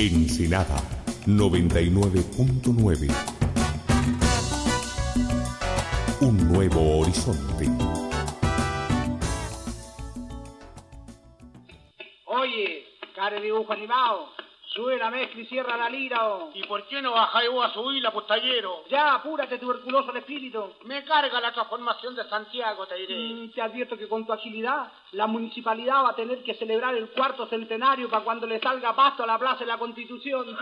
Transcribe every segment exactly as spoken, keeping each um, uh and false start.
Ensenada noventa y nueve punto nueve. Un nuevo horizonte. Oye, cara de dibujo animado, sube la mezcla y cierra la lira. Oh. ¿Y por qué no bajáis vos a subirla, postallero? Ya, apúrate, tuberculoso de espíritu. Me carga la transformación de Santiago, te diré. Mm, te advierto que con tu agilidad, la municipalidad va a tener que celebrar el cuarto centenario para cuando le salga pasto a la Plaza de la Constitución.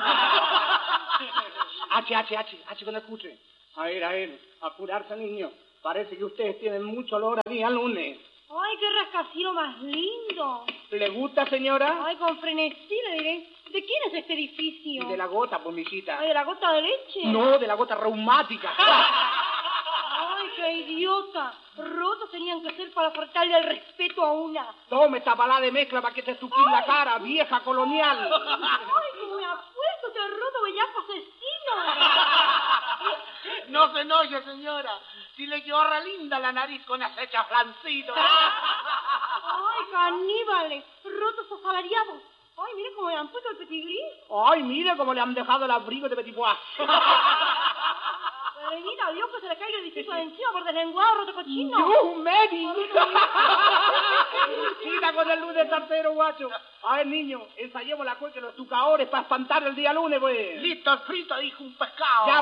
H, H, H, H, que no escuche. A ver, a ver, apurarse, niño. Parece que ustedes tienen mucho olor a día lunes. ¡Ay, qué rascacielos más lindo! ¿Le gusta, señora? Ay, con frenesí le diré. ¿De quién es este edificio? De la gota, pues, mijita. Ay, ¿de la gota de leche? No, de la gota reumática. Ay, qué idiota. Rotos tenían que ser para faltarle el respeto a una. Tome esta palada de mezcla para que te estupid la cara, vieja colonial. Ay, cómo me apuesto ese roto bellaco asesino. No se enoje, señora. Si le llora linda la nariz con acecha flancito. Ay, caníbales, rotos asalariados. Ay, mire cómo le han puesto el petit gris. Ay, mire cómo le han dejado el abrigo de petit pois. Venida, Dios, que se le caiga el edificio de encima por deslenguado, roto cochino. ¡You, Mary! Quita con el lunes tercero, guacho. A ver, niño, ensayemos la cueca de los tucadores para espantar el día lunes, pues. Listo, el frito, dijo un pescado. Ya,